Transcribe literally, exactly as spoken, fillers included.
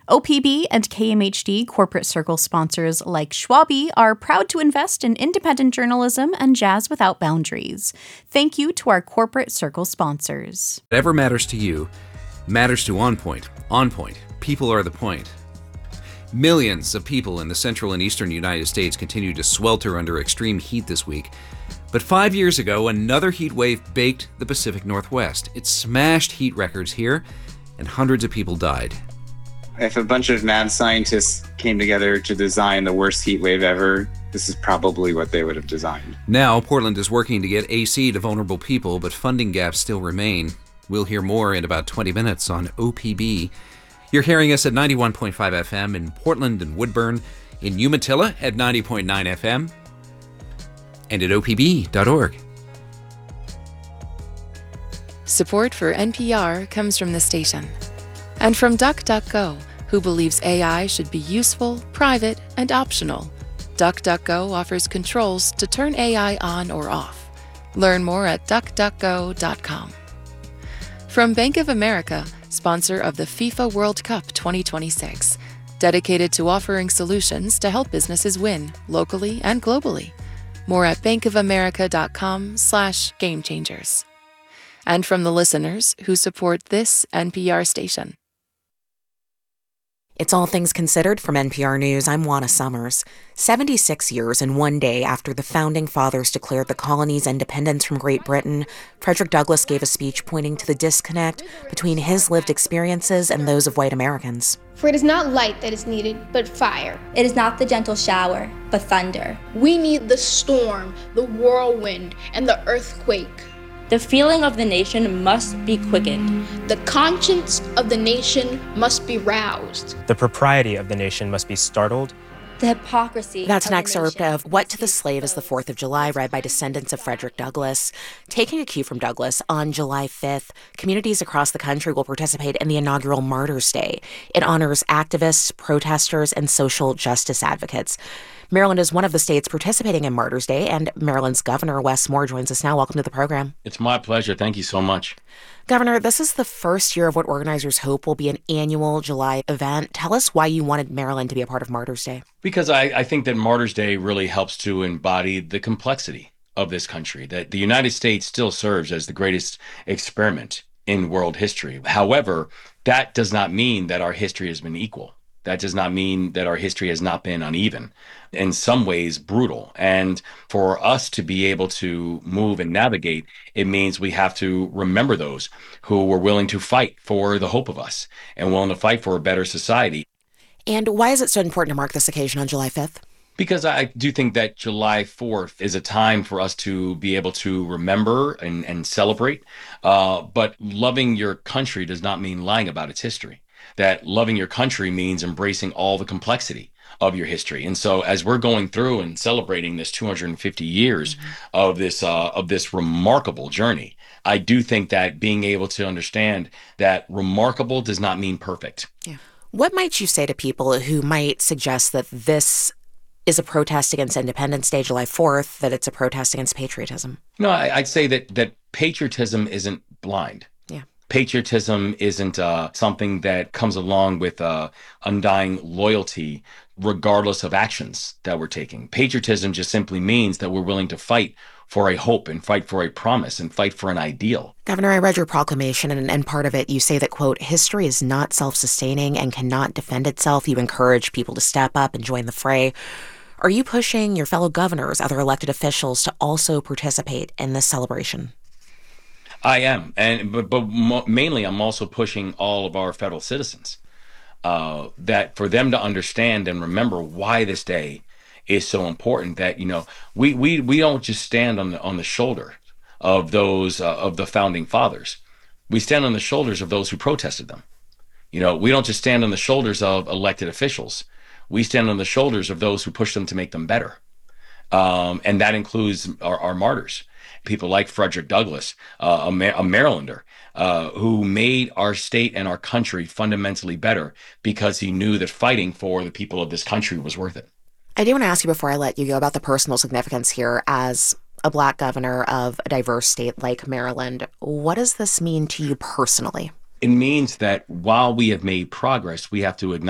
O P B and K M H D corporate circle sponsors like Schwabi are proud to invest in independent journalism and jazz without boundaries. Thank you to our corporate circle sponsors. Whatever matters to you matters to On Point. On Point. People are the point. Millions of people in the central and eastern United States continue to swelter under extreme heat this week. But five years ago, another heat wave baked the Pacific Northwest. It smashed heat records here, and hundreds of people died. If a bunch of mad scientists came together to design the worst heat wave ever, this is probably what they would have designed. Now, Portland is working to get A C to vulnerable people, but funding gaps still remain. We'll hear more in about twenty minutes on O P B. You're hearing us at ninety-one point five F M in Portland and Woodburn, in Umatilla at ninety point nine F M, and at O P B dot org. Support for N P R comes from the station and from DuckDuckGo, who believes A I should be useful, private, and optional. DuckDuckGo offers controls to turn A I on or off. Learn more at duck duck go dot com. From Bank of America, sponsor of the FIFA World Cup twenty twenty-six, dedicated to offering solutions to help businesses win locally and globally. More at bankofamerica.com slash game changers. And from the listeners who support this N P R station. It's All Things Considered from N P R News. I'm Juana Summers. seventy-six years and one day after the Founding Fathers declared the colony's independence from Great Britain, Frederick Douglass gave a speech pointing to the disconnect between his lived experiences and those of white Americans. For it is not light that is needed, but fire. It is not the gentle shower, but thunder. We need the storm, the whirlwind, and the earthquake. The feeling of the nation must be quickened. The conscience of the nation must be roused. The propriety of the nation must be startled. The hypocrisy. That's an excerpt of What to the Slave is the Fourth of July, read by descendants of Frederick Douglass. Taking a cue from Douglass, on July fifth, communities across the country will participate in the inaugural Martyrs' Day. It honors activists, protesters, and social justice advocates. Maryland is one of the states participating in Martyrs' Day, and Maryland's Governor Wes Moore joins us now. Welcome to the program. It's my pleasure. Thank you so much. Governor, this is the first year of what organizers hope will be an annual July event. Tell us why you wanted Maryland to be a part of Martyrs' Day. Because I, I think that Martyrs' Day really helps to embody the complexity of this country, that the United States still serves as the greatest experiment in world history. However, that does not mean that our history has been equal. That does not mean that our history has not been uneven, in some ways brutal. And for us to be able to move and navigate, it means we have to remember those who were willing to fight for the hope of us and willing to fight for a better society. And why is it so important to mark this occasion on July fifth? Because I do think that July fourth is a time for us to be able to remember and, and celebrate. Uh, but loving your country does not mean lying about its history. That loving your country means embracing all the complexity of your history. And so as we're going through and celebrating this two hundred fifty years mm-hmm. of this uh, of this remarkable journey, I do think that being able to understand that remarkable does not mean perfect. Yeah. What might you say to people who might suggest that this is a protest against Independence Day, July fourth, that it's a protest against patriotism? No, I, I'd say that that patriotism isn't blind. Patriotism isn't uh, something that comes along with uh, undying loyalty, regardless of actions that we're taking. Patriotism just simply means that we're willing to fight for a hope and fight for a promise and fight for an ideal. Governor, I read your proclamation, and, and part of it, you say that, quote, history is not self-sustaining and cannot defend itself. You encourage people to step up and join the fray. Are you pushing your fellow governors, other elected officials, to also participate in this celebration? I am, and but but mo- mainly I'm also pushing all of our federal citizens uh, that for them to understand and remember why this day is so important. That you know we we we don't just stand on the on the shoulder of those uh, of the founding fathers. We stand on the shoulders of those who protested them. You know, we don't just stand on the shoulders of elected officials. We stand on the shoulders of those who pushed them to make them better, um, and that includes our, our martyrs. People like Frederick Douglass, uh, a, Mar- a Marylander, uh, who made our state and our country fundamentally better because he knew that fighting for the people of this country was worth it. I do want to ask you before I let you go about the personal significance here as a Black governor of a diverse state like Maryland. What does this mean to you personally? It means that while we have made progress, we have to acknowledge